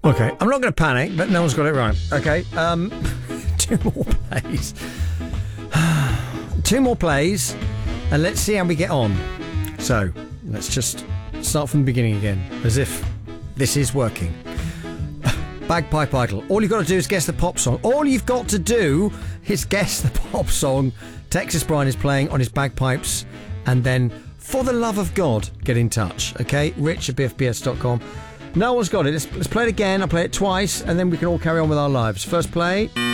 Okay, I'm not going to panic, but no one's got it right. Okay, 2 more plays. 2 more plays, and let's see how we get on. So, let's just start from the beginning again, as if this is working. Bagpipe Idol. All you've got to do is guess the pop song. All you've got to do is guess the pop song Texas Brian is playing on his bagpipes, and then, for the love of God, get in touch. Okay, rich@bfbs.com. No one's got it. Let's play it again. I'll play it twice, and then we can all carry on with our lives. First play.